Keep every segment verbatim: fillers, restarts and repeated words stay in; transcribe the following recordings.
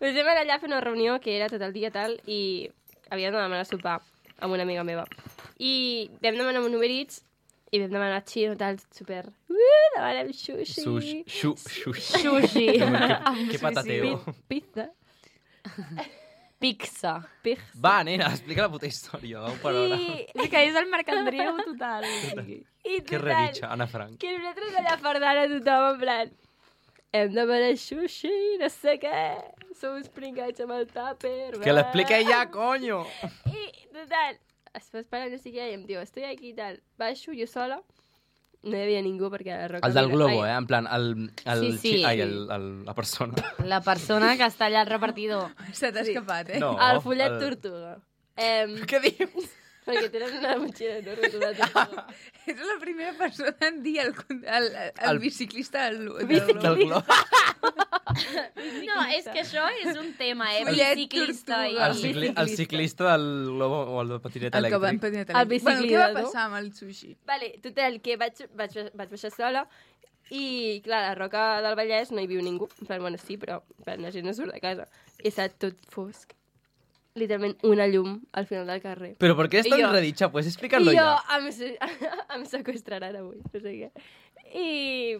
Pues vam anar allà a fer una reunió que era tot el dia tal i havíem de demanar sopar amb una amiga meva. I vam demanar un Uber Eats i vam demanar xino tal, super... Uh, demanem sushi. Sushi. Xu, xuxi. Sushi. Que patateo. Pizza. Pizza. Pizza. Va, nena, explica la puta història. Vau per hora. I... És que és el Marc Andreu total. I Que total, reditxa, Anna Frank. que nosaltres allà fardant a tothom en plan hem de demanar sushi, no sé què, som uns pringats amb el tàper. Que l'explique ja, coño! I total, es fa esperar no sé què i em diu, estoy aquí i tal. Baixo jo sola, no hi havia ningú perquè la roca... El del mira, globo, ai, eh? En plan, el, el, Sí, sí. xi- ai, el, el, la persona. La persona que està allà al repartidor. Se t'ha escapat, eh? No, El follet el- tortuga. Em, Què dius? perquè tenen una motxilla enorme d'una tortuga. És la primera persona en dir el, el, el, el, El- biciclista del, del Del globo. globo. No, és que això és un tema, eh? Follet Biciclista i... tortuga. El, cicli, el ciclista del globo o el de patinet El que va en elèctric. patinet El elèctric. Bueno, què va biciclidador. passar amb el sushi? Vale, total, que vaig, vaig, vaig baixar sola i, clar, a la Roca del Vallès no hi viu ningú. En plan, bueno, sí, però en plan, la gent no surt de casa. I està tot fosc. Literalment una llum al final del carrer. Però per què és I tan jo- reditxa? Puedes I explicar-lo jo ja? em, se- em sequestraran avui, no sé què. I...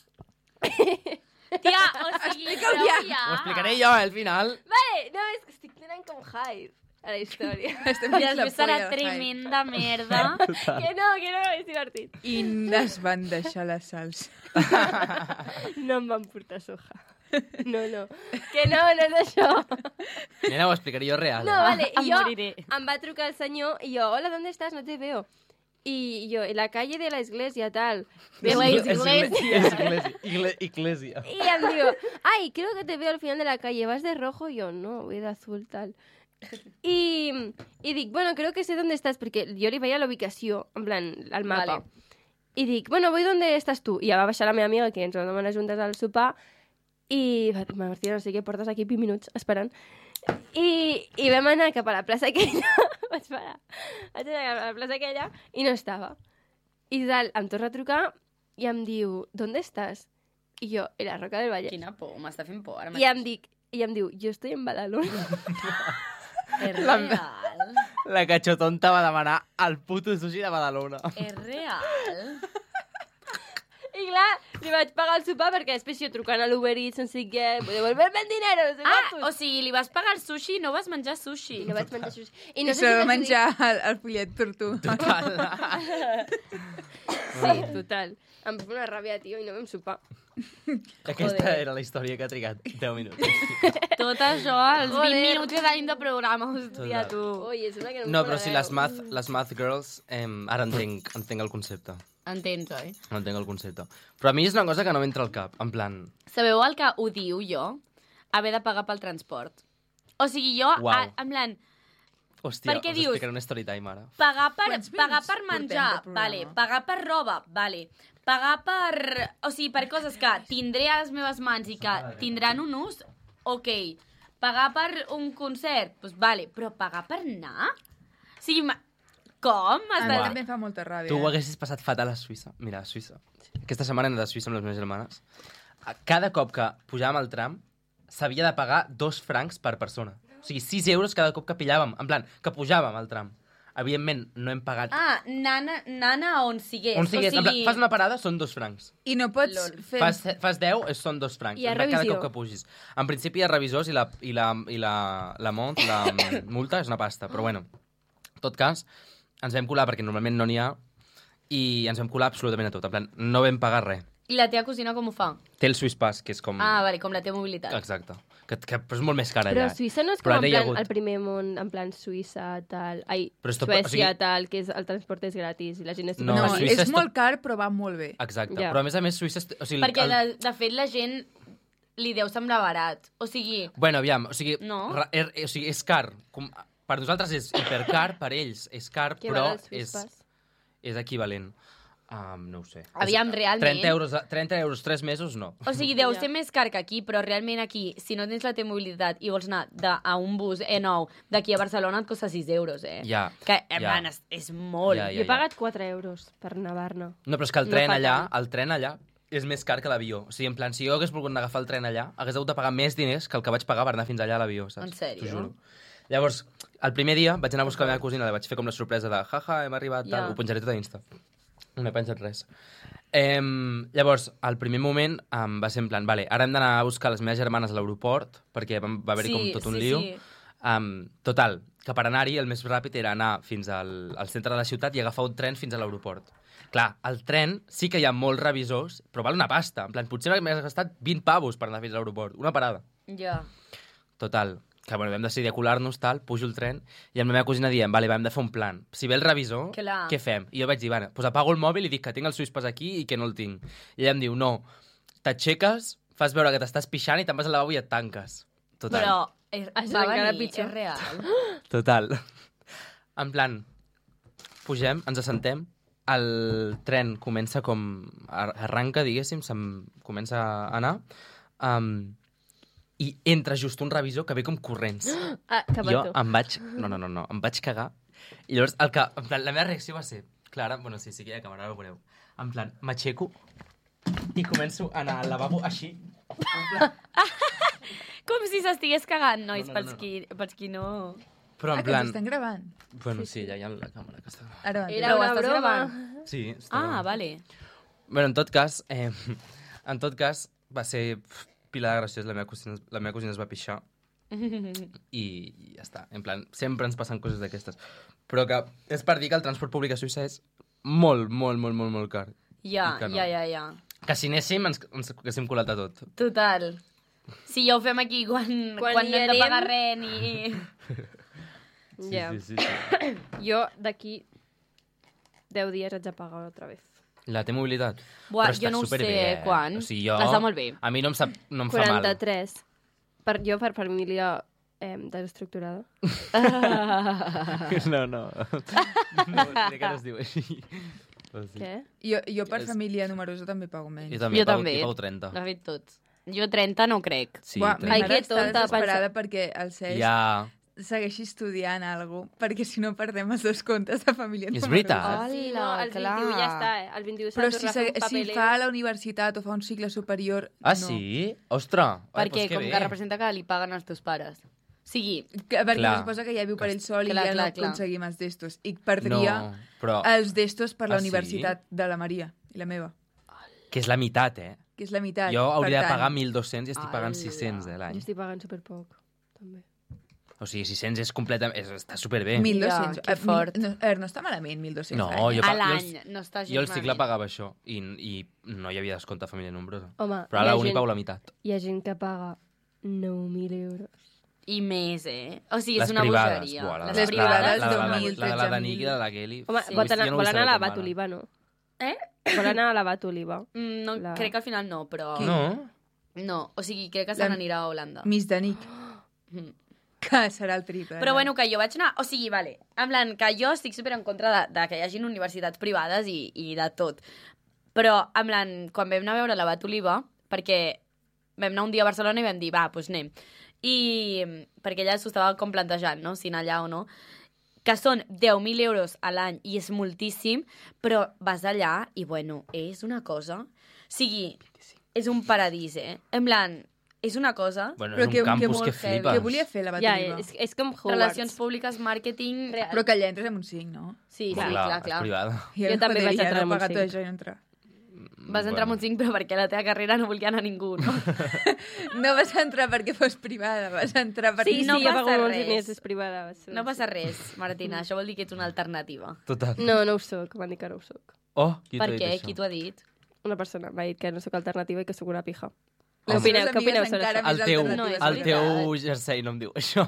Tia, o sigui, Explica-ho ja. ja. Ho explicaré jo, eh, al final. Vale, no, és que estic tenint com high a la història. Estem I dins la després serà polla del hype. tremenda merda. que no, que no, és divertit. I es van deixar les sals. No em van portar soja. No, no. Que no, no és això. Nena, ho explicaré jo real. No, eh? vale, Em y yo, moriré. em va trucar el senyor i jo, hola, ¿dónde estás? No te veo. Y yo, en la calle de la iglesia, tal. De la És iglesia. És iglesia. Igle- Iglesia. Y em digo, ay, creo que te veo al final de la calle, ¿vas de rojo? Y yo, no, voy de azul, tal. Y, y dic, bueno, creo que sé dónde estás, porque jo li veia la ubicació, en plan, al mapa. Vale. I dic, bueno, voy donde estás tú. I ja va baixar la meva amiga, que ens vam demanar juntes al sopar, i va dir, Martina, no sé què, portes aquí vint minuts esperant. I, i vam anar cap a la plaça aquella, vaig parar, vaig anar cap a la plaça aquella i no estava. I tal, em torna a trucar i em diu, ¿dónde estás? I jo, en la Roca del Vallès. Quina por, m'està fent por ara I em dic, i em diu, jo estoy en Badalona. És real. La cachotonta va demanar el puto sushi de Badalona. És real. I clar, li vaig pagar el sopar perquè després jo trucant a l'Uber Eats, no sé què, vull devolver-me el dinero, no sé Ah, quantos. o sigui, li vas pagar el sushi i no vas menjar sushi. I no vaig menjar sushi. I I no no sé se si va t'has menjar el, el follet tortuga. Sí, total. Em fa una ràbia, tio, i no vam sopar. Aquesta Joder. era la història que ha trigat deu minuts. Tot això, els Joder. vint minuts que tenim de programa, hòstia, Total. tu. Oye, sembla que no, No, em però si les conegueu. math, les math girls, eh, ara entenc, entenc el concepte. Entens, oi? Entenc el concepte. Però a mi és una cosa que no m'entra al cap. En plan, Sabeu el que odio jo? Haver de pagar pel transport. O sigui, jo, Uau. a, en plan, hòstia, Per què us dius? explicaré un story time ara. pagar per, Quants pagar minuts per portem menjar, de programa? vale. Pagar per roba, vale. Pagar per... O sigui, per coses que tindré a les meves mans i que tindran un ús, ok. Pagar per un concert, doncs vale. Però pagar per anar? O sigui, ma... com? A mi Estàs... també em fa molta ràbia. Tu ho eh? haguessis passat fatal a Suïssa. Mira, a Suïssa. Aquesta setmana he anat a Suïssa amb les meves germanes. Cada cop que pujàvem al tram, s'havia de pagar dos francs per persona. O sigui, sis euros cada cop que pillàvem. En plan, que pujàvem al tram. Evidentment, no hem pagat... Ah, nana, nana on sigués. On sigués, o en plan, sigui... fas una parada, són dos francs. I no pots Lol. fer... Fas, fas deu, és- són dos francs. I hi ha En plan, cada revisió. cop que pugis. En principi hi ha revisors i la, i la, i la, la, mont, la multa és una pasta. Però bueno, en tot cas, ens vam colar perquè normalment no n'hi ha i ens vam colar absolutament a tot. En plan, no vam pagar res. I la teva cosina com ho fa? Té el Swiss Pass, que és com... Ah, vale, com la teva mobilitat. Exacte. Que, que, però és molt més cara Però allà. eh? Suïssa no és Però com en ara hi ha plan hagut- el primer món, en plan Suïssa, tal... Ai, Però és tot- Suècia, o sigui- tal, que és, el transport és gratis i la gent és No, No, superfeliç. Suïssa és és molt car, però va molt bé. Exacte. Ja. Però a més a més, Suïssa... és- O sigui, Perquè, el... de, de fet, la gent li deu semblar barat. O sigui, Bueno, aviam, o sigui, No? ra- er, o sigui és car. Com, per nosaltres és hipercar, per ells és car, Que però val el Swiss és, Pass? és equivalent. Um, no ho sé. Aviam, És- realment. trenta euros, trenta euros tres mesos, no. o sigui, deu Ja. ser més car que aquí, però realment aquí, si no tens la teva mobilitat i vols anar de, a un bus E nou d'aquí a Barcelona, et costa sis euros, eh? Ja, Que, en ja. plan, és, és molt. Ja, Jo he pagat quatre euros per Navarra. No, però és que el No tren fa allà, tant. el tren allà és més car que l'avió. O sigui, en plan, si jo hagués volgut agafar el tren allà, hagués hagut de pagar més diners que el que vaig pagar per anar fins allà a l'avió, saps? En sèrio? T'ho juro. Llavors, el primer dia vaig anar a buscar la meva cosina, la vaig fer com la sorpresa de jaja, hem arribat, Ja. tal. Ho penjaré tot a Insta. No he penjat res. Eh, llavors, al primer moment um, va ser en plan, vale, ara hem d'anar a buscar les meves germanes a l'aeroport, perquè va, va haver-hi Sí, com tot un sí, lío. sí. Um, total, que per anar-hi el més ràpid era anar fins al, al centre de la ciutat i agafar un tren fins a l'aeroport. Clar, al tren sí que hi ha molts revisors, però val una pasta. En plan, potser m'has gastat vint pavos per anar fins a l'aeroport. Una parada. Ja. Total, que bueno, vam decidir colar-nos, tal, pujo el tren, i amb la meva cosina diem, vale, va, hem de fer un plan. Si ve el revisor, Clar. què fem? I jo vaig dir, bueno, doncs apago el mòbil i dic que tinc el Swiss Pass aquí i que no el tinc. I ella em diu, no, t'aixeques, fas veure que t'estàs pixant i te'n vas al lavabo i et tanques. Total. Però és, Això va és encara venir, pitjor. és real. Total. En plan, pugem, ens assentem, el tren comença com... ar- arranca, diguéssim, se'm comença a anar, um, i entra just un revisor que ve com corrents. Ah, cap a Jo tu. em vaig... No, no, no, no, em vaig cagar. I llavors, el que, en plan, la meva reacció va ser... Clara, bueno, sí, sí que hi ha càmera, ara ho veureu. En plan, m'aixeco i començo a anar al lavabo així. En plan, Com si s'estigués cagant, nois, No, no, no, pels, no. qui, pels qui no... però Ah, en que ens plan... estan gravant. Bueno, sí, ja hi ha la càmera que està... Ara ho Era Però ho una estàs broma. gravant? Sí, està Ah, gravant. vale. Bueno, en tot cas, eh, en tot cas, va ser pf, pila de graciós, la meva cosina, la meva cosina es va pixar i, i ja està. En plan, sempre ens passen coses d'aquestes. Però que és per dir que el transport públic a Suïssa és molt, molt, molt, molt, molt car. Ja, I que no. ja, ja, ja. Que si anéssim ens, ens haguéssim colat a tot. Total. Si ja ho fem aquí quan, quan, Quan quan hi no hem de anem. pagar res ni... Sí, Ja. sí, sí, sí. Jo d'aquí deu dies haig de pagar otra vez. La té mobilitat? Buah, Però jo està no ho superbé, sé eh? quan. O sigui, jo... Està molt bé. A mi no em, sap, no em fa mal. quaranta-tres. Per, jo per família eh, desestructurada. No, no. No, crec que no es diu així. Però sí. Què? Jo, jo per És- família numerosa també pago menys. Jo també, Jo pago, també. jo pago trenta. De fet, tots. Jo trenta no crec. Sí, Buah, trenta. ma Ai, mare que està tonta, desesperada perquè el Cesc Ja... segueixi estudiant alguna cosa, perquè si no perdem els dos comptes de família És numerosa. veritat. Sí, no, el clar. vint-i-u ja està, eh? El vint-i-u s'ha Però de si, tornar a se, fer un si papeleo. fa a la universitat o fa un cicle superior... Ah, no. sí? Ostres! Ai, Perquè doncs que com bé. que representa que li paguen els teus pares. O sigui, Que, perquè Clar. suposa que ja viu per ell sol i Clar, ja clar, no clar. aconseguim els d'estos. I perdria No, però... els d'estos per la Ah, sí? universitat de la Maria i la meva, Que és la meitat, eh? que és la meitat. Jo hauria Per de pagar tant, mil dos-cents i estic pagant Ala. sis-cents eh, Jo l'any. estic pagant superpoc, també. O sigui, sis-cents és completament... És, està superbé. mil Ja, dos-cents. que Eh, mil- fort. No, a veure, no està malament, mil dos-cents. No, l'any, jo eh? pa- a l'any, jo no està gens Jo el cicle malament. pagava això i, i no hi havia descompte a família nombrosa. Home, Però hi ara ha la uni gent- pago la meitat. Hi ha gent que paga nou mil euros. I més, eh? O sigui, Les és una privades. bogeria. Buah, la, Les la, privades, la, la, la, deu la, mil, la, de la tretze Danic i mil. la de la Kelly. Home, Sí. vol anar, Jo no vol vull anar a saber la com Bat van. Oliva, no? Eh? Vol anar a la Bat Oliva. Mm, No, La- crec que al final no, però... No? No, o sigui, crec que se La- n'anirà a Holanda. Miss Danic, Mm. que serà el triple. Però eh? bueno, que jo vaig anar... O sigui, vale, en plan, que jo estic super en contra de, de que hi hagin universitats privades i, i de tot. Però, en plan, quan vam anar a veure la Bat Oliva, perquè vam anar un dia a Barcelona i vam dir, va, doncs anem. I perquè ella s'ho estava com plantejant, no?, si anar allà o no, que són deu mil euros a l'any i és moltíssim, però vas allà i, bueno, és una cosa... O sigui, és un paradís, eh? En plan, és una cosa... Bueno, Però és un que- que campus molt que heavy. flipes. Què volia fer la Bat Ja, Oliva? és, és com Hogwarts. Relacions públiques, màrqueting... Real. Però que allà entres amb un cinc, no? Sí, sí, Clar. clar, Clar, clar. és privada. I Jo també vaig joder, entrar ja amb no un pagar cinc. tot això i no entrar. Vas entrar amb un cinc, però perquè la teva carrera no volia anar ningú, no? No vas entrar perquè fos privada, vas entrar perquè... Sí, no sí, jo passa pago molts res. diners, és privada. va ser- No passa res, Martina, això vol dir que ets una alternativa. Total. No, no ho soc, m'han dit que no ho soc. Oh, qui t'ha Per dit què? això? Qui t'ho ha dit? Una persona m'ha dit que no sóc alternativa i que sóc una pija. Les Què opineu? seves Què opineu amigues sobre encara això? El més teu, No, és el teu veritat. jersei no em diu això.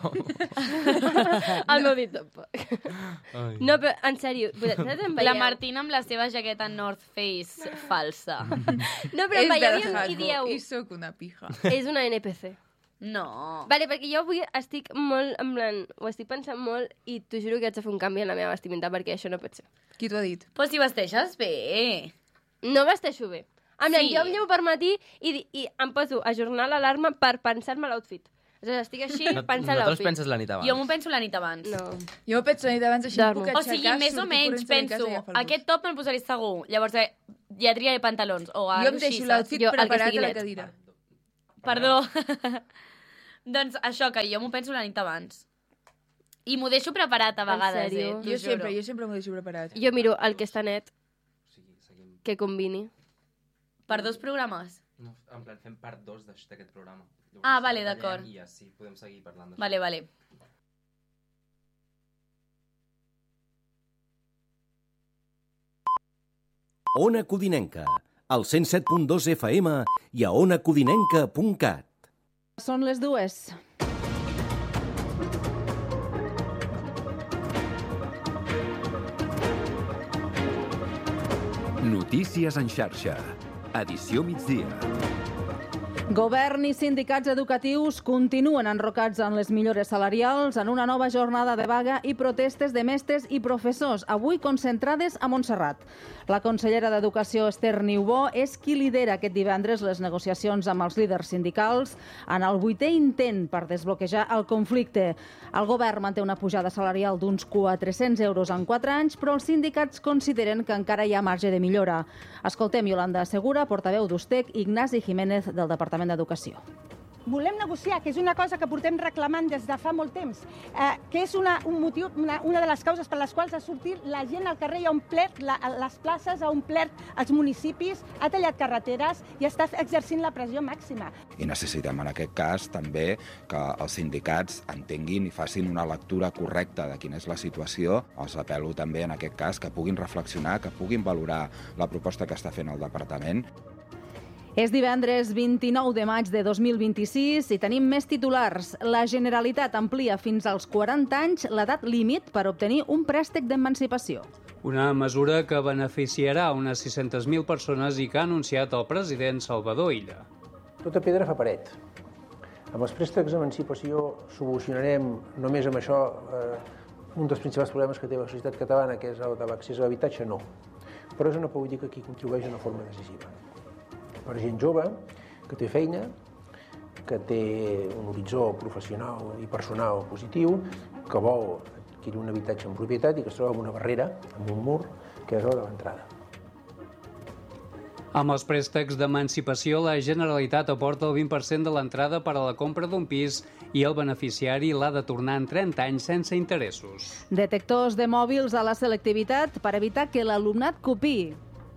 El meu dit tampoc. Ai. No, però en sèrio, vosaltres em veieu... La Martina amb la seva jaqueta North Face falsa. No, però És em de veieu i, i Hasbro, dieu... I sóc una pija. És una N P C. No. Vale, perquè jo avui estic molt, en plan, ho estic pensant molt i t'ho juro que haig de fer un canvi en la meva vestimenta perquè això no pot ser. Qui t'ho ha dit? Però si vesteixes bé. No vesteixo bé. En plan, Sí. jo em llevo per matí i, di- i em poso a ajornar l'alarma per pensar-me l'outfit. O sigui, estic així No, pensant no te'ls l'outfit. penses la nit abans. Jo m'ho penso la nit abans. No. Jo ho penso la nit abans, així em Dormo. puc O aixecar, sigui, més o sortir menys corrents de casa penso, i agafar el bus. aquest top me'l posaré segur. Llavors, eh, ja triaré pantalons. O Jo em deixo l'outfit Jo, el que preparat estigui a la net. cadira. Perdó. Doncs això, que jo m'ho penso la nit abans. I m'ho deixo preparat a vegades, eh? sèrio? t'ho Jo sempre, juro. jo sempre m'ho deixo preparat. Jo miro el que està net, que combini. Per dos programes? No, en plan, fem part dos d'aquest programa. Llavors, Ah, vale, tallem d'acord. I així podem seguir parlant d'això. Vale, vale. Ona Codinenca, al cent set punt dos F M i a ona codinenca punt cat. Són les dues. Notícies en xarxa. Edició migdia. Govern i sindicats educatius continuen enrocats en les millores salarials en una nova jornada de vaga i protestes de mestres i professors, avui concentrades a Montserrat. La consellera d'Educació, Esther Niubó, és qui lidera aquest divendres les negociacions amb els líders sindicals en el vuitè intent per desbloquejar el conflicte. El govern manté una pujada salarial d'uns quatre-cents euros en quatre anys, però els sindicats consideren que encara hi ha marge de millora. Escoltem Yolanda Segura, portaveu d'Ustec, i Ignasi Jiménez, del Departament d'Educació. Volem negociar, que és una cosa que portem reclamant des de fa molt temps, eh, que és una, un motiu, una, una de les causes per les quals ha sortit la gent al carrer i ha omplert la, les places, ha omplert els municipis, ha tallat carreteres i està exercint la pressió màxima. I necessitem en aquest cas també que els sindicats entenguin i facin una lectura correcta de quina és la situació. Els apel·lo també en aquest cas que puguin reflexionar, que puguin valorar la proposta que està fent el departament. És divendres vint-i-nou de maig de dos mil vint-i-sis i tenim més titulars. La Generalitat amplia fins als quaranta anys l'edat límit per obtenir un préstec d'emancipació. Una mesura que beneficiarà unes sis-centes mil persones i que ha anunciat el president Salvador Illa. Tota pedra fa paret. Amb els préstecs d'emancipació solucionarem només amb això eh, un dels principals problemes que té la societat catalana, que és el de l'accés a l'habitatge, no. Però és una política que hi contribueix d'una forma decisiva. Per gent jove, que té feina, que té un horitzó professional i personal positiu, que vol adquirir un habitatge en propietat i que es troba amb una barrera, amb un mur, que és el de l'entrada. Amb els préstecs d'emancipació, la Generalitat aporta el vint per cent de l'entrada per a la compra d'un pis i el beneficiari l'ha de tornar en trenta anys sense interessos. Detectors de mòbils a la selectivitat per evitar que l'alumnat copiï.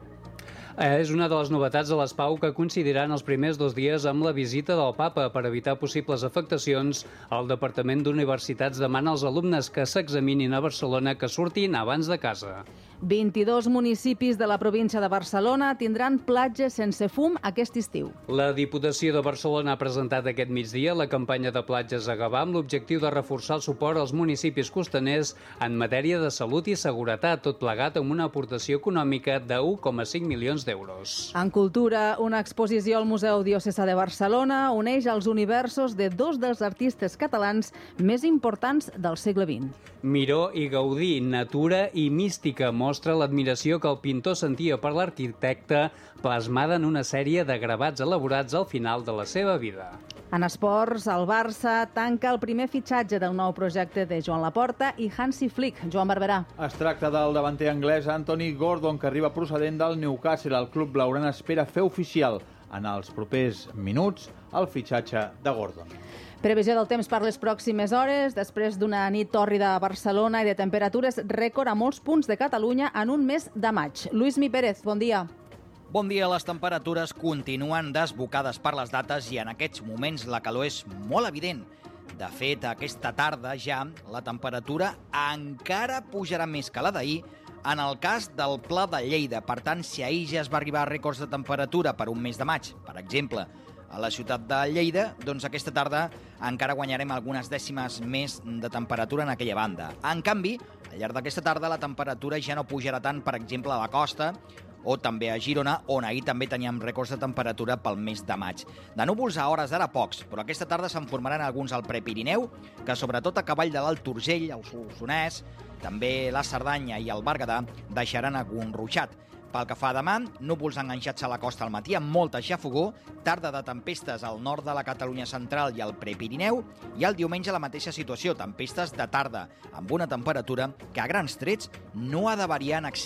És una de les novetats de l'ESPAU que coincidiran els primers dos dies amb la visita del papa. Per evitar possibles afectacions, el Departament d'Universitats demana als alumnes que s'examinin a Barcelona que surtin abans de casa. vint-i-dos municipis de la província de Barcelona tindran platges sense fum aquest estiu. La Diputació de Barcelona ha presentat aquest migdia la campanya de platges a Gavà amb l'objectiu de reforçar el suport als municipis costaners en matèria de salut i seguretat, tot plegat amb una aportació econòmica de u coma cinc milions d'euros. En cultura, una exposició al Museu Diocesà de Barcelona uneix els universos de dos dels artistes catalans més importants del segle vint. Miró i Gaudí, natura i mística, mostra l'admiració que el pintor sentia per l'arquitecte plasmada en una sèrie de gravats elaborats al final de la seva vida. En esports, el Barça tanca el primer fitxatge del nou projecte de Joan Laporta i Hansi Flick. Joan Barberà. Es tracta del davanter anglès Anthony Gordon, que arriba procedent del Newcastle. El club blaugrana espera fer oficial en els propers minuts el fitxatge de Gordon. Previsió del temps per les pròximes hores, després d'una nit tòrrida a Barcelona i de temperatures rècord a molts punts de Catalunya en un mes de maig. Lluís Mi Pérez, bon dia. Bon dia. Les temperatures continuen desbocades per les dates i en aquests moments la calor és molt evident. De fet, aquesta tarda ja la temperatura encara pujarà més que la d'ahir en el cas del Pla de Lleida. Per tant, si ahir ja es va arribar a rècords de temperatura per un mes de maig, per exemple, a la ciutat de Lleida, doncs aquesta tarda encara guanyarem algunes dècimes més de temperatura en aquella banda. En canvi, al llarg d'aquesta tarda la temperatura ja no pujarà tant, per exemple, a la costa o també a Girona, on ahir també teníem rècords de temperatura pel mes de maig. De núvols a hores d'ara pocs, però aquesta tarda se'n formaran alguns al Prepirineu, que sobretot a cavall de l'Alt Urgell, el Solsonès, també la Cerdanya i el Berguedà deixaran algun ruixat. Pel que fa a demà, núvols enganxats a la costa al matí amb molta xafogor, tarda de tempestes al nord de la Catalunya central i al Prepirineu, i el diumenge la mateixa situació, tempestes de tarda, amb una temperatura que a grans trets no ha de variar en excés.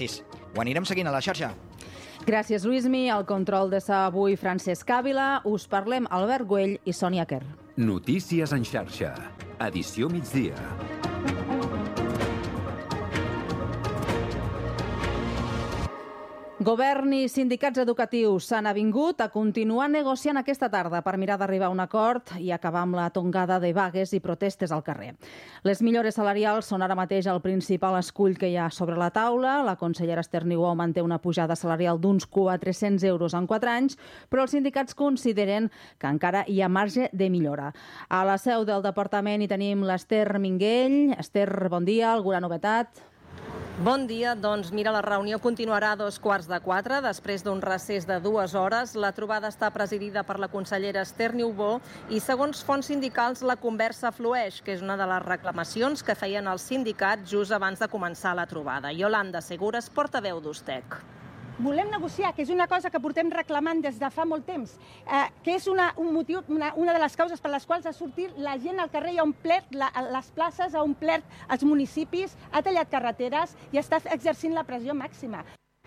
Ho anirem seguint a la xarxa. Gràcies, Luismi. Al control de sa avui, Francesc Ávila. Us parlem Albert Güell i Sònia Quer. Notícies en xarxa. Edició migdia. Govern i sindicats educatius s'han avingut a continuar negociant aquesta tarda per mirar d'arribar a un acord i acabar amb la tongada de vagues i protestes al carrer. Les millores salarials són ara mateix el principal escull que hi ha sobre la taula. La consellera Esther Niubó manté una pujada salarial d'uns quatre-cents euros en quatre anys, però els sindicats consideren que encara hi ha marge de millora. A la seu del departament hi tenim l'Esther Minguell. Esther, bon dia, alguna novetat? Bon dia. Doncs mira, la reunió continuarà a dos quarts de quatre. Després d'un recés de dues hores, la trobada està presidida per la consellera Esther Niubó i, segons fonts sindicals, la conversa flueix, que és una de les reclamacions que feien els sindicats just abans de començar la trobada. Iolanda Segures, portaveu d'Ustec. Volem negociar, que és una cosa que portem reclamant des de fa molt temps, eh, que és una, un motiu, una, una de les causes per les quals ha sortit la gent al carrer, ha omplert la, les places, ha omplert els municipis, ha tallat carreteres i està exercint la pressió màxima.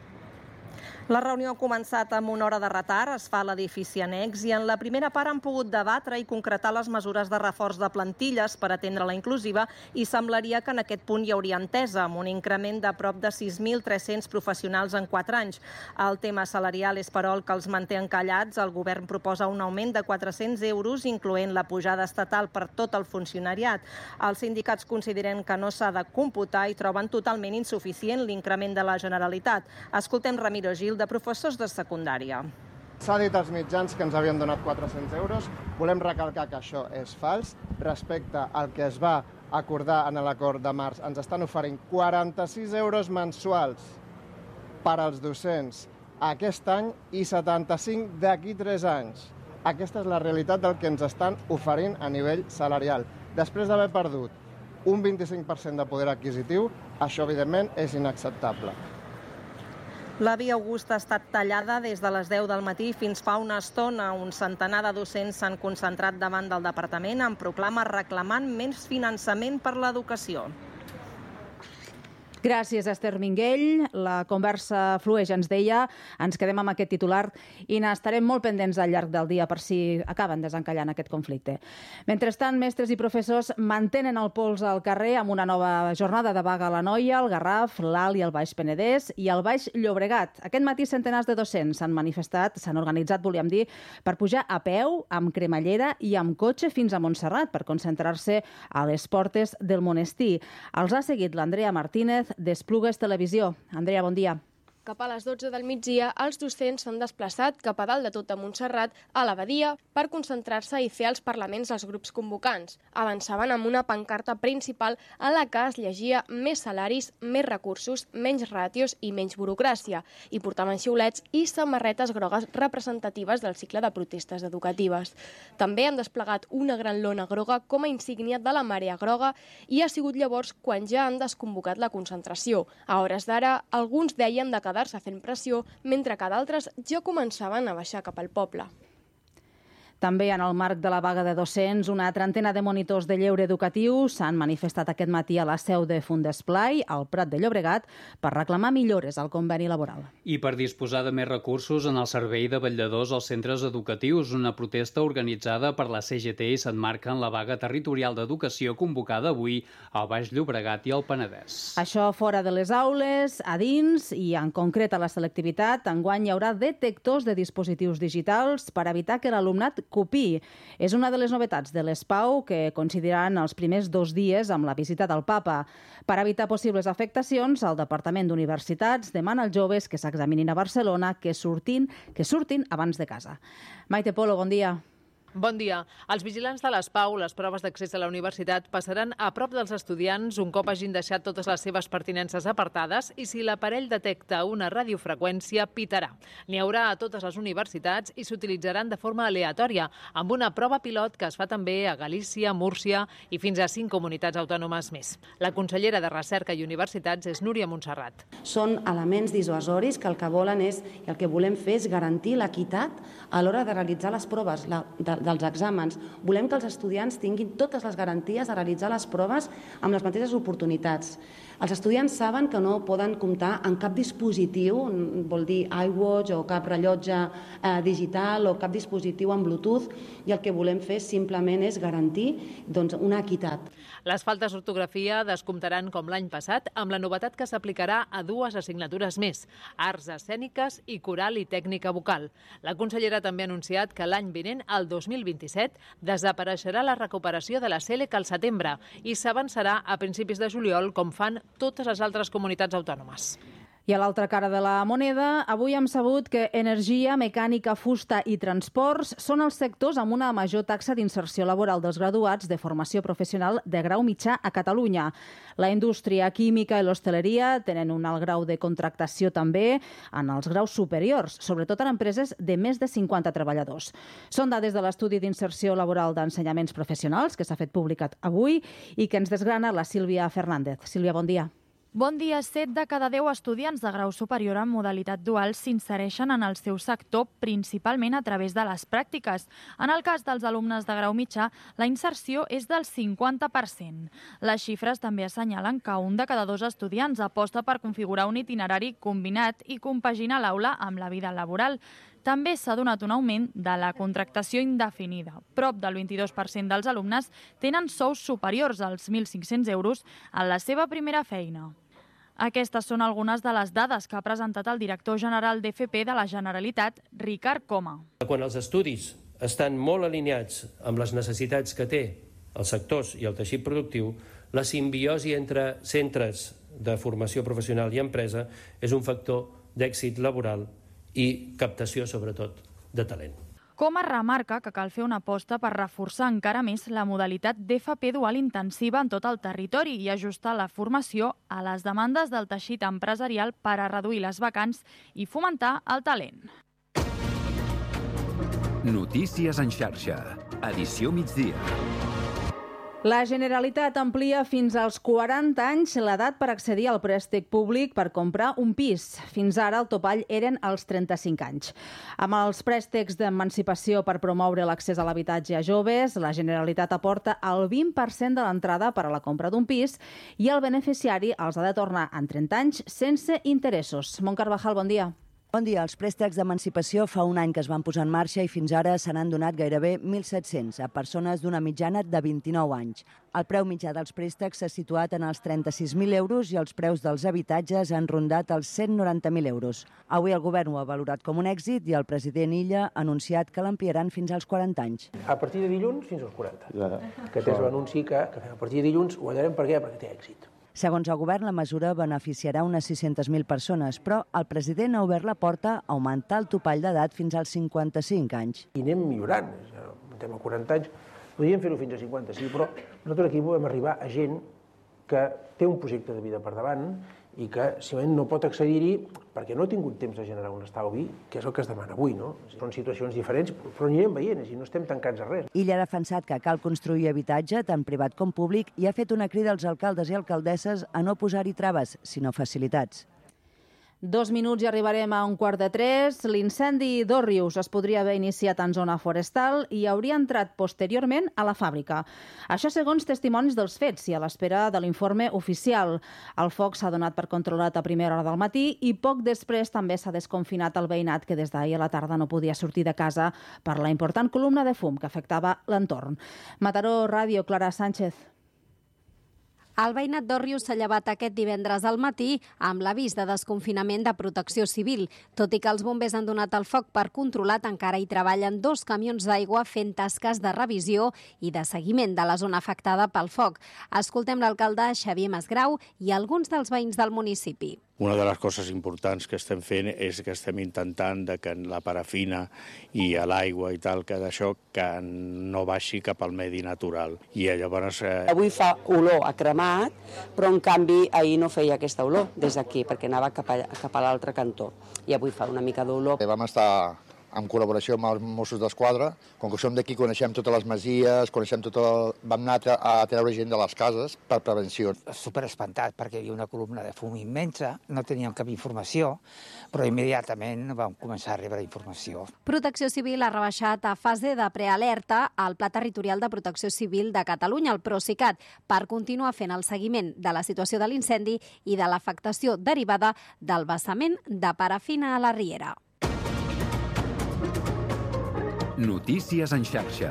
La reunió ha començat amb una hora de retard, es fa a l'edifici annex i en la primera part han pogut debatre i concretar les mesures de reforç de plantilles per atendre la inclusiva i semblaria que en aquest punt hi hauria entesa, amb un increment de prop de sis mil tres-cents professionals en quatre anys. El tema salarial és, però, el que els manté encallats. El govern proposa un augment de quatre-cents euros, incloent la pujada estatal per tot el funcionariat. Els sindicats consideren que no s'ha de computar i troben totalment insuficient l'increment de la Generalitat. Escoltem Ramiro Gil, de professors de secundària. S'ha dit als mitjans que ens havien donat quatre-cents euros. Volem recalcar que això és fals. Respecte al que es va acordar en l'acord de març, ens estan oferint quaranta-sis euros mensuals per als docents aquest any i setanta-cinc d'aquí tres anys. Aquesta és la realitat del que ens estan oferint a nivell salarial. Després d'haver perdut un vint-i-cinc per cent de poder adquisitiu, això, evidentment, és inacceptable. La Via Augusta ha estat tallada des de les deu del matí fins fa una estona. Un centenar de docents s'han concentrat davant del departament en proclama reclamant més finançament per l'educació. Gràcies, Esther Minguell. La conversa flueix, ens deia. Ens quedem amb aquest titular i n'estarem molt pendents al llarg del dia per si acaben desencallant aquest conflicte. Mentrestant, mestres i professors mantenen el pols al carrer amb una nova jornada de vaga a l'Anoia, el Garraf, l'Alt i el Baix Penedès i el Baix Llobregat. Aquest matí centenars de docents s'han manifestat, s'han organitzat, volíem dir, per pujar a peu, amb cremallera i amb cotxe fins a Montserrat per concentrar-se a les portes del monestir. Els ha seguit l'Andrea Martínez, d'Esplugues Televisió. Andrea, bon dia. Cap a les dotze del migdia, els docents s'han desplaçat cap a dalt de tot a Montserrat, a l'abadia, per concentrar-se i fer els parlaments als grups convocants. Avançaven amb una pancarta principal a la que es llegia més salaris, més recursos, menys ràtios i menys burocràcia, i portaven xiulets i samarretes grogues representatives del cicle de protestes educatives. També han desplegat una gran lona groga com a insígnia de la marea groga i ha sigut llavors quan ja han desconvocat la concentració. A hores d'ara, alguns deien de quedar-se fent pressió, mentre que d'altres ja començaven a baixar cap al poble. També en el marc de la vaga de docents, una trentena de monitors de lleure educatiu s'han manifestat aquest matí a la seu de Fundesplai, al Prat de Llobregat, per reclamar millores al conveni laboral. I per disposar de més recursos en el servei de vetlladors als centres educatius, una protesta organitzada per la C G T i s'emmarca en la vaga territorial d'educació convocada avui al Baix Llobregat i al Penedès. Això fora de les aules, a dins i en concret a la selectivitat, enguany hi haurà detectors de dispositius digitals per evitar que l'alumnat copiï. És una de les novetats de l'E S P A U que coincidiran els primers dos dies amb la visita del Papa. Per evitar possibles afectacions, el Departament d'Universitats demana als joves que s'examinin a Barcelona que surtin, que surtin abans de casa. Maite Polo, bon dia. Bon dia. Els vigilants de l'E S P A U, les proves d'accés a la universitat, passaran a prop dels estudiants un cop hagin deixat totes les seves pertinences apartades i si l'aparell detecta una radiofreqüència, pitarà. N'hi haurà a totes les universitats i s'utilitzaran de forma aleatòria, amb una prova pilot que es fa també a Galícia, Múrcia i fins a cinc comunitats autònomes més. La consellera de Recerca i Universitats és Núria Montserrat. Són elements dissuasoris que el que volen és, i el que volem fer és garantir l'equitat a l'hora de realitzar les proves, la, de, dels exàmens. Volem que els estudiants tinguin totes les garanties de realitzar les proves amb les mateixes oportunitats. Els estudiants saben que no poden comptar amb cap dispositiu, vol dir iWatch o cap rellotge eh, digital o cap dispositiu amb Bluetooth, i el que volem fer simplement és garantir doncs, una equitat. Les faltes d'ortografia descomptaran com l'any passat, amb la novetat que s'aplicarà a dues assignatures més, arts escèniques i coral i tècnica vocal. La consellera també ha anunciat que l'any vinent, el dos mil vint-i-set, desapareixerà la recuperació de la SELEC al setembre i s'avançarà a principis de juliol, com fan totes les altres comunitats autònomes. I a l'altra cara de la moneda, avui hem sabut que energia, mecànica, fusta i transports són els sectors amb una major taxa d'inserció laboral dels graduats de formació professional de grau mitjà a Catalunya. La indústria química i l'hostaleria tenen un alt grau de contractació també en els graus superiors, sobretot en empreses de més de cinquanta treballadors. Són dades de l'estudi d'inserció laboral d'ensenyaments professionals que s'ha fet publicat avui i que ens desgrana la Sílvia Fernández. Sílvia, bon dia. Bon dia. set de cada deu estudiants de grau superior en modalitat dual s'insereixen en el seu sector principalment a través de les pràctiques. En el cas dels alumnes de grau mitjà, la inserció és del cinquanta per cent. Les xifres també assenyalen que un de cada dos estudiants aposta per configurar un itinerari combinat i compaginar l'aula amb la vida laboral. També s'ha donat un augment de la contractació indefinida. Prop del vint-i-dos per cent dels alumnes tenen sous superiors als mil cinc-cents euros en la seva primera feina. Aquestes són algunes de les dades que ha presentat el director general d'F P de la Generalitat, Ricard Coma. Quan els estudis estan molt alineats amb les necessitats que té els sectors i el teixit productiu, la simbiosi entre centres de formació professional i empresa és un factor d'èxit laboral i captació, sobretot, de talent. Coma remarca que cal fer una aposta per reforçar encara més la modalitat d'F P dual intensiva en tot el territori i ajustar la formació a les demandes del teixit empresarial per a reduir les vacants i fomentar el talent. Notícies en xarxa. Edició migdia. La Generalitat amplia fins als quaranta anys l'edat per accedir al préstec públic per comprar un pis. Fins ara el topall eren els trenta-cinc anys. Amb els préstecs d'emancipació per promoure l'accés a l'habitatge a joves, la Generalitat aporta el vint per cent de l'entrada per a la compra d'un pis i el beneficiari els ha de tornar en trenta anys sense interessos. Mont Carvajal, bon dia. Bon dia. Els préstecs d'emancipació fa un any que es van posar en marxa i fins ara se n'han donat gairebé mil set-cents a persones d'una mitjana de vint-i-nou anys. El preu mitjà dels préstecs s'ha situat en els trenta-sis mil euros i els preus dels habitatges han rondat els cent noranta mil euros. Avui el govern ho ha valorat com un èxit i el president Illa ha anunciat que l'ampliaran fins als quaranta anys. A partir de dilluns fins als quaranta. Aquest és l'anunci que, que fem a partir de dilluns. Ho veurem per què? Perquè té èxit. Segons el govern, la mesura beneficiarà unes sis-centes mil persones, però el president ha obert la porta a augmentar el topall d'edat fins als cinquanta-cinc anys. I anem millorant. Anem a quaranta anys. Podríem fer-ho fins a cinquanta-cinc, però nosaltres aquí volem arribar a gent que té un projecte de vida per davant i que simplement no pot accedir-hi perquè no ha tingut temps de generar un estalvi, que és el que es demana avui, no? Són situacions diferents, però anirem veient, i no estem tancats a res. Illa ha defensat que cal construir habitatge, tant privat com públic, i ha fet una crida als alcaldes i alcaldesses a no posar-hi traves, sinó facilitats. Dos minuts i arribarem a un quart de tres. L'incendi d'Òrrius es podria haver iniciat en zona forestal i hauria entrat posteriorment a la fàbrica. Això segons testimonis dels fets i a l'espera de l'informe oficial. El foc s'ha donat per controlat a primera hora del matí i poc després també s'ha desconfinat el veïnat que des d'ahir a la tarda no podia sortir de casa per la important columna de fum que afectava l'entorn. Mataró Ràdio, Clara Sánchez. El veïnat d'Òrrius s'ha llevat aquest divendres al matí amb l'avís de desconfinament de protecció civil. Tot i que els bombers han donat el foc per controlat, encara hi treballen dos camions d'aigua fent tasques de revisió i de seguiment de la zona afectada pel foc. Escoltem l'alcalde Xavier Masgrau i alguns dels veïns del municipi. Una de les coses importants que estem fent és que estem intentant de que la parafina i l'aigua i tal, que d'això que no baixi cap al medi natural. I llavors... Eh... Avui fa olor a cremat, però en canvi ahir no feia aquesta olor des d'aquí, perquè anava cap a, cap a l'altre cantó. I avui fa una mica d'olor. Vam estar en col·laboració amb els Mossos d'Esquadra. Com que som d'aquí, coneixem totes les masies, coneixem tot el... vam anar a treure gent de les cases per prevenció. Super espantat perquè hi havia una columna de fum immensa, no teníem cap informació, però immediatament vam començar a rebre informació. Protecció Civil ha rebaixat a fase de prealerta al Pla Territorial de Protecció Civil de Catalunya, el Procicat, per continuar fent el seguiment de la situació de l'incendi i de l'afectació derivada del vessament de parafina a la riera. Notícies en xarxa.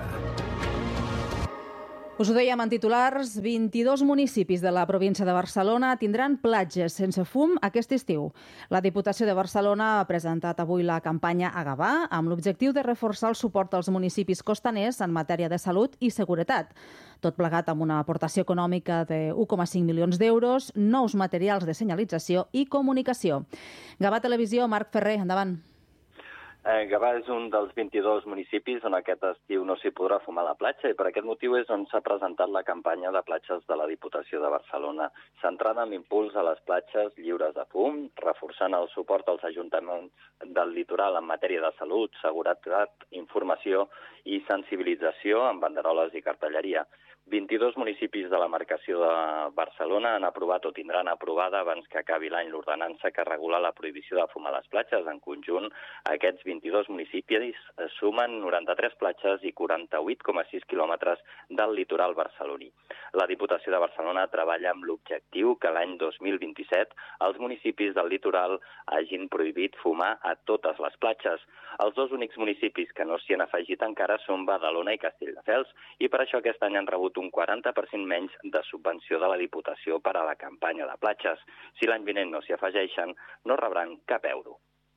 Us ho dèiem en titulars, vint-i-dos municipis de la província de Barcelona tindran platges sense fum aquest estiu. La Diputació de Barcelona ha presentat avui la campanya A Gavà amb l'objectiu de reforçar el suport als municipis costaners en matèria de salut i seguretat. Tot plegat amb una aportació econòmica de u coma cinc milions d'euros, nous materials de senyalització i comunicació. Gavà Televisió, Marc Ferrer, endavant. Eh, Gavà és un dels vint-i-dos municipis on aquest estiu no s'hi podrà fumar a la platja i per aquest motiu és on s'ha presentat la campanya de platges de la Diputació de Barcelona, centrada en l'impuls a les platges lliures de fum, reforçant el suport als ajuntaments del litoral en matèria de salut, seguretat, informació i sensibilització amb banderoles i cartelleria. vint-i-dos municipis de la marcació de Barcelona han aprovat o tindran aprovada abans que acabi l'any l'ordenança que regula la prohibició de fumar a les platges. En conjunt, aquests vint-i-dos municipis sumen noranta-tres platges i quaranta-vuit coma sis quilòmetres del litoral barceloní. La Diputació de Barcelona treballa amb l'objectiu que l'any dos mil vint-i-set els municipis del litoral hagin prohibit fumar a totes les platges. Els dos únics municipis que no s'hi han afegit encara són Badalona i Castelldefels i per això aquest any han rebut un quaranta per cent menys de subvenció de la Diputació per a la campanya de platges. Si l'any vinent no s'hi afegeixen, no rebran cap euro.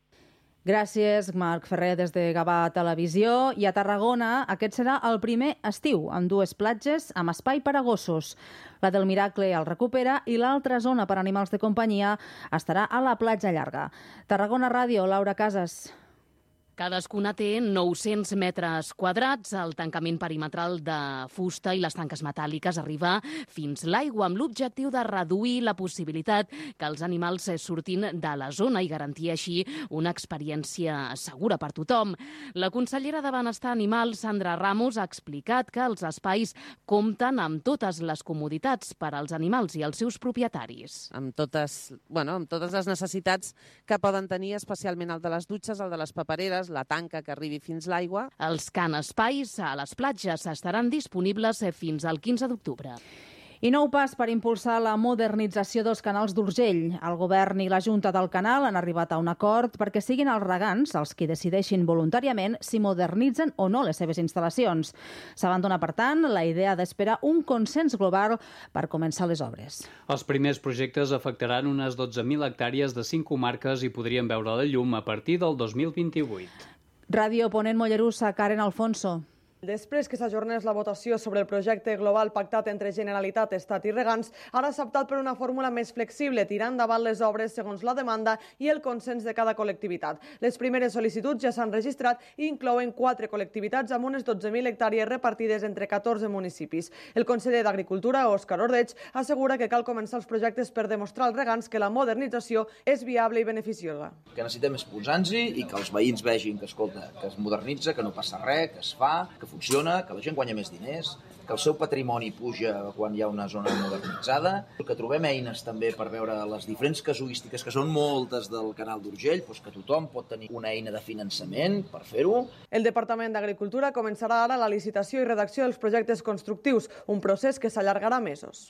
Gràcies, Marc Ferrer, des de Gavà Televisió. I a Tarragona, aquest serà el primer estiu, amb dues platges amb espai per a gossos. La del Miracle el recupera i l'altra zona per a animals de companyia estarà a la platja llarga. Tarragona Ràdio, Laura Casas. Cadascuna té nou-cents metres quadrats. El tancament perimetral de fusta i les tanques metàl·liques arriba fins l'aigua amb l'objectiu de reduir la possibilitat que els animals surtin de la zona i garantir així una experiència segura per tothom. La consellera de Benestar Animal, Sandra Ramos, ha explicat que els espais compten amb totes les comoditats per als animals i els seus propietaris. Amb totes, bueno, amb totes les necessitats que poden tenir, especialment el de les dutxes, el de les papereres, la tanca que arribi fins l'aigua. Els can espais a les platges estaran disponibles fins al quinze d'octubre. I nou pas per impulsar la modernització dels canals d'Urgell. El govern i la Junta del Canal han arribat a un acord perquè siguin els regants els qui decideixin voluntàriament si modernitzen o no les seves instal·lacions. S'abandona, per tant, la idea d'esperar un consens global per començar les obres. Els primers projectes afectaran unes dotze mil hectàrees de cinc comarques i podrien veure la llum a partir del dos mil vint-i-vuit. Ràdio Ponent Mollerussa, Karen Alfonso. Després que s'ajornés la votació sobre el projecte global pactat entre Generalitat, Estat i regants, ara s'ha optat per una fórmula més flexible, tirant endavant les obres segons la demanda i el consens de cada col·lectivitat. Les primeres sol·licituds ja s'han registrat i inclouen quatre col·lectivitats amb unes dotze mil hectàrees repartides entre catorze municipis. El conseller d'Agricultura, Òscar Ordeig, assegura que cal començar els projectes per demostrar als regants que la modernització és viable i beneficiosa. El que necessitem és posar-nos-hi i que els veïns vegin que, escolta, que es modernitza, que no passa res, que es fa, que funciona, que la gent guanya més diners, que el seu patrimoni puja quan hi ha una zona modernitzada, que trobem eines també per veure les diferents casuístiques, que són moltes del canal d'Urgell, doncs que tothom pot tenir una eina de finançament per fer-ho. El Departament d'Agricultura començarà ara la licitació i redacció dels projectes constructius, un procés que s'allargarà mesos.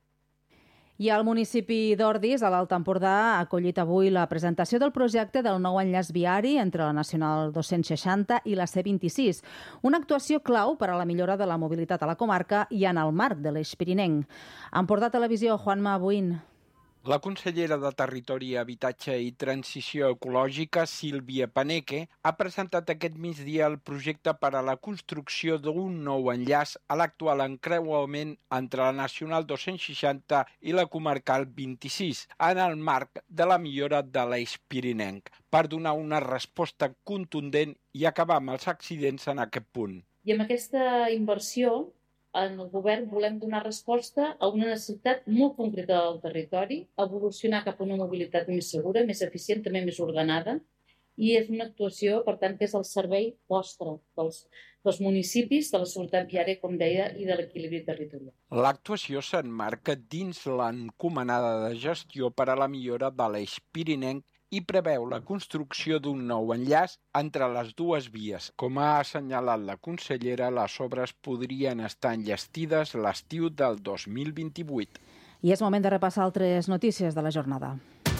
I el municipi d'Ordis, a l'Alt Empordà, ha acollit avui la presentació del projecte del nou enllaç viari entre la Nacional dos-cents seixanta i la C vint-i-sis, una actuació clau per a la millora de la mobilitat a la comarca i en el marc de l'Eix Pirinenc. Empordà Televisió, Juanma Buin. La consellera de Territori, Habitatge i Transició Ecològica, Sílvia Paneque, ha presentat aquest migdia el projecte per a la construcció d'un nou enllaç a l'actual encreuament entre la Nacional dos-cents seixanta i la comarcal vint-i-sis, en el marc de la millora de l'Eix Pirinenc, per donar una resposta contundent i acabar amb els accidents en aquest punt. I amb aquesta inversió, en el govern volem donar resposta a una necessitat molt concreta del territori, evolucionar cap a una mobilitat més segura, més eficient, també més ordenada, i és una actuació, per tant, que és al servei vostre, dels, dels municipis, de la seguretat viària, com deia, i de l'equilibri territorial. L'actuació s'emmarca dins l'encomanada de gestió per a la millora de l'eix pirinenc i preveu la construcció d'un nou enllaç entre les dues vies. Com ha assenyalat la consellera, les obres podrien estar enllestides l'estiu del dos mil vint-i-vuit. I és moment de repassar altres notícies de la jornada.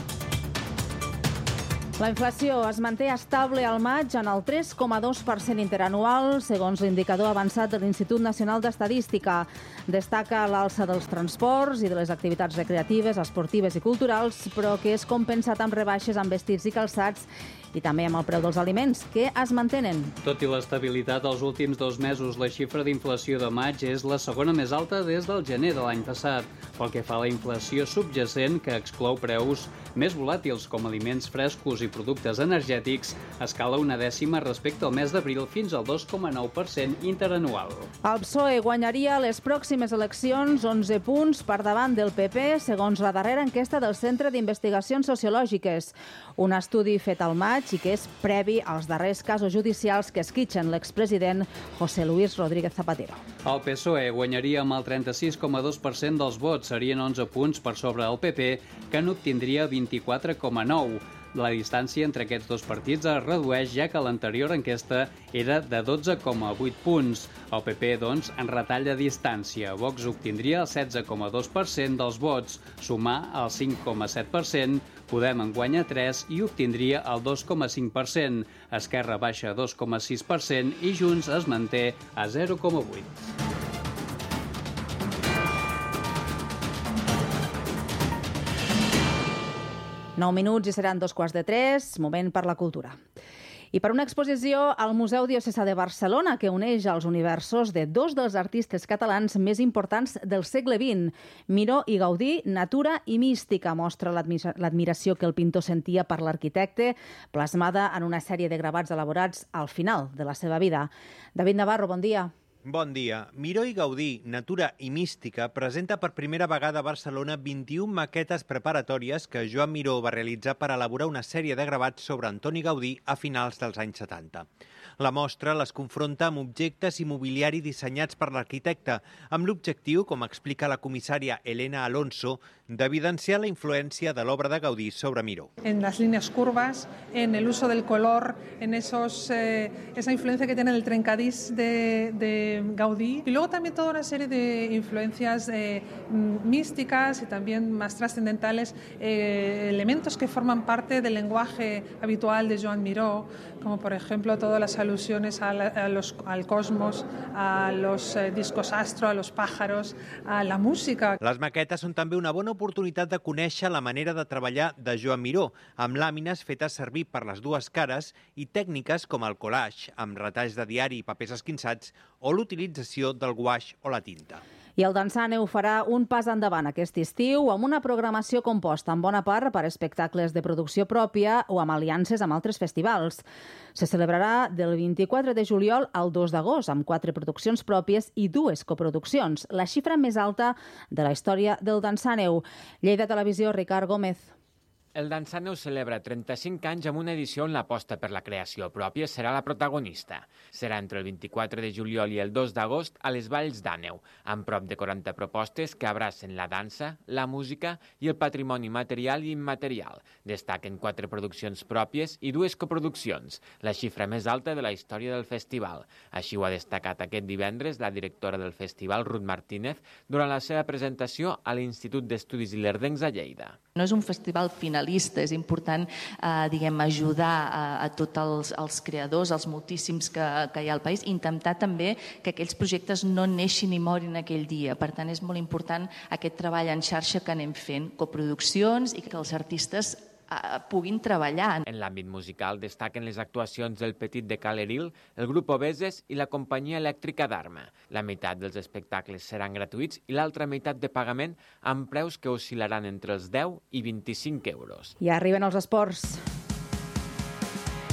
La inflació es manté estable al maig en el tres coma dos per cent interanual, segons l'indicador avançat de l'Institut Nacional d'Estadística. Destaca l'alça dels transports i de les activitats recreatives, esportives i culturals, però que és compensat amb rebaixes en vestits i calçats i també amb el preu dels aliments, que es mantenen. Tot i l'estabilitat dels últims dos mesos, la xifra d'inflació de maig és la segona més alta des del gener de l'any passat. Pel que fa a la inflació subjacent, que exclou preus més volàtils com aliments frescos i productes energètics, escala una dècima respecte al mes d'abril fins al dos coma nou per cent interanual. El P S O E guanyaria les pròximes eleccions onze punts per davant del P P, segons la darrera enquesta del Centre d'Investigacions Sociològiques. Un estudi fet al maig i que és previ als darrers casos judicials que esquitxen l'expresident José Luis Rodríguez Zapatero. El P S O E guanyaria amb el trenta-sis coma dos per cent dels vots, serien onze punts per sobre del P P, que n'obtindria vint-i-quatre coma nou. La distància entre aquests dos partits es redueix, ja que l'anterior enquesta era de dotze coma vuit punts. El P P, doncs, en retalla distància. Vox obtindria el setze coma dos per cent dels vots, Sumar el cinc coma set per cent, Podem en guanya tres i obtindria el dos coma cinc per cent. Esquerra baixa dos coma sis per cent i Junts es manté a zero coma vuit per cent. nou minuts i seran dos quarts de tres, moment per la cultura. I per una exposició al Museu Diocesà de Barcelona que uneix els universos de dos dels artistes catalans més importants del segle vint. Miró i Gaudí, natura i mística, mostra l'admiració que el pintor sentia per l'arquitecte, plasmada en una sèrie de gravats elaborats al final de la seva vida. David Navarro, bon dia. Bon dia. Miró i Gaudí, natura i mística, presenta per primera vegada a Barcelona vint-i-una maquetes preparatòries que Joan Miró va realitzar per elaborar una sèrie de gravats sobre Antoni Gaudí a finals dels anys setanta. La mostra les confronta amb objectes i mobiliari dissenyats per l'arquitecte, amb l'objectiu, com explica la comissària Elena Alonso, d'evidenciar la influència de l'obra de Gaudí sobre Miró. En las líneas curvas, en el uso del color, en esos, eh, esa influencia que tiene el trencadís de, de Gaudí, y luego también toda una serie de influencias eh, místicas y también más trascendentales, eh, elementos que forman parte del lenguaje habitual de Joan Miró, como por ejemplo todas las alusiones a la, a los, al cosmos, a los eh, discos astro, a los pájaros, a la música. Les maquetes són també una bona oportunitat de conèixer la manera de treballar de Joan Miró, amb làmines fetes servir per les dues cares i tècniques com el collage, amb retalls de diari i papers esquinçats, o l'utilització del guaix o la tinta. I el Dansàneu farà un pas endavant aquest estiu amb una programació composta en bona part per espectacles de producció pròpia o amb aliances amb altres festivals. Se celebrarà del vint-i-quatre de juliol al dos d'agost, amb quatre produccions pròpies i dues coproduccions, la xifra més alta de la història del Dansàneu. Lleida Televisió, Ricard Gómez. El Dansàneu celebra trenta-cinc anys amb una edició on l'aposta per la creació pròpia serà la protagonista. Serà entre el vint-i-quatre de juliol i el dos d'agost a les Valls d'Àneu, amb prop de quaranta propostes que abracen la dansa, la música i el patrimoni material i immaterial. Destaquen quatre produccions pròpies i dues coproduccions, la xifra més alta de la història del festival. Així ho ha destacat aquest divendres la directora del festival, Ruth Martínez, durant la seva presentació a l'Institut d'Estudis Ilerdencs a Lleida. No és un festival finalista, és important eh, diguem, ajudar a, a tots els, els creadors, els moltíssims que, que hi ha al país, intentar també que aquells projectes no neixin i morin aquell dia. Per tant, és molt important aquest treball en xarxa que anem fent, coproduccions i que els artistes puguin treballar. En l'àmbit musical destaquen les actuacions del Petit de Caleril, el grup Obeses i la companyia elèctrica d'Arma. La meitat dels espectacles seran gratuïts i l'altra meitat de pagament amb preus que oscil·laran entre els deu i vint-i-cinc euros. I arriben els esports.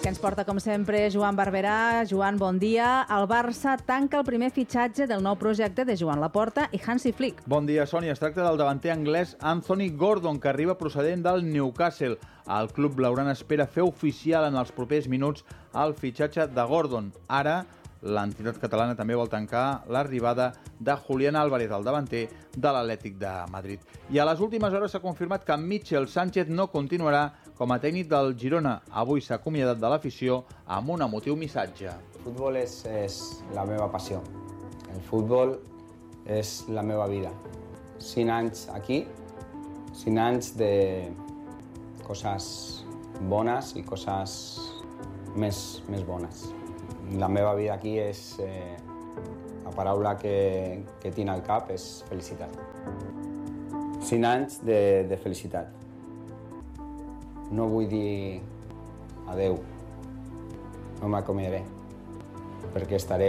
que ens porta, com sempre, Joan Barberà. Joan, bon dia. El Barça tanca el primer fitxatge del nou projecte de Joan Laporta i Hansi Flick. Bon dia, Sònia. Es tracta del davanter anglès Anthony Gordon, que arriba procedent del Newcastle. El club blaugrana espera fer oficial en els propers minuts el fitxatge de Gordon. Ara, l'entitat catalana també vol tancar l'arribada de Julián Álvarez, el davanter de l'Atlètic de Madrid. I a les últimes hores s'ha confirmat que Michel Sánchez no continuarà com a tècnic del Girona. Avui s'ha acomiadat de l'afició amb un emotiu missatge. El futbol és, és la meva passió. El futbol és la meva vida. Cinc anys aquí, cinc anys de coses bones i coses més, més bones. La meva vida aquí és... Eh, la paraula que, que tinc al cap és felicitat. Cinc anys de, de felicitat. No vull dir adeu. No m'acomiadaré, perquè estaré,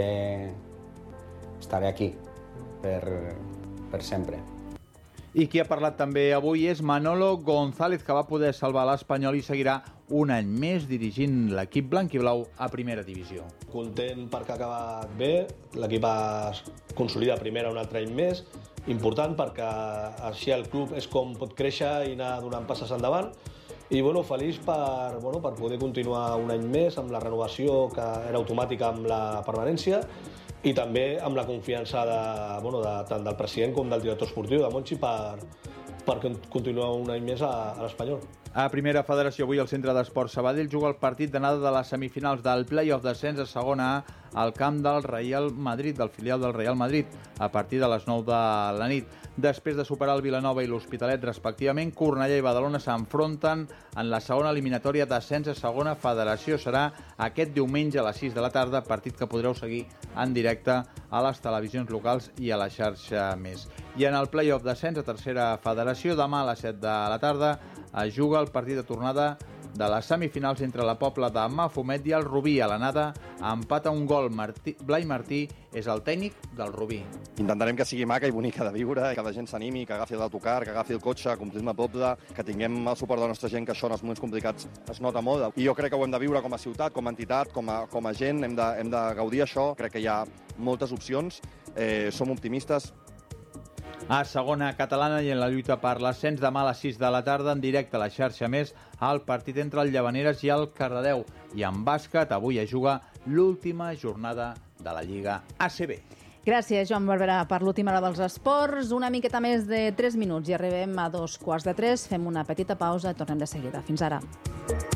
estaré aquí per, per sempre. I qui ha parlat també avui és Manolo González, que va poder salvar l'Espanyol i seguirà un any més dirigint l'equip blanquiblau a primera divisió. Content perquè ha acabat bé, l'equip es consolida primera un altre any més, important perquè així el club és com pot créixer i anar donant passes endavant, i bueno, feliç per, bueno, per poder continuar un any més amb la renovació que era automàtica amb la permanència, i també amb la confiança de, bueno, de, tant del president com del director esportiu, de Monchi, per, per continuar un any més a, a l'Espanyol. A Primera Federació, avui el Centre d'Esports Sabadell juga el partit d'anada de les semifinals del play-off d'ascens a segona A al camp del Real Madrid, del filial del Real Madrid, a partir de les nou de la nit. Després de superar el Vilanova i l'Hospitalet, respectivament, Cornellà i Badalona s'enfronten en la segona eliminatòria d'ascens a segona federació. Serà aquest diumenge a les sis de la tarda, partit que podreu seguir en directe a les televisions locals i a la xarxa Més. I en el play-off d'ascens a tercera federació, demà a les set de la tarda es juga el partit de tornada de les semifinals entre la Pobla de Mafumet i el Rubí. A l'anada empata un gol. Martí, Blai Martí és el tècnic del Rubí. Intentarem que sigui maca i bonica de viure, que la gent s'animi, que agafi l'autocar, que agafi el cotxe, que omplim la Pobla, que tinguem el suport de la nostra gent, que això en els moments complicats es nota molt. I jo crec que ho hem de viure com a ciutat, com a entitat, com a, com a gent, hem de, hem de gaudir això. Crec que hi ha moltes opcions, eh, som optimistes. A segona catalana i en la lluita per l'ascens, demà a les sis de la tarda, en directe a la xarxa Més, el partit entre el Llavaneres i el Cardedeu. I en bàsquet, avui es juga l'última jornada de la Lliga A C B. Gràcies, Joan Barberà, per l'última hora dels esports. Una miqueta més de tres minuts i arribem a dos quarts de tres. Fem una petita pausa i tornem de seguida. Fins ara.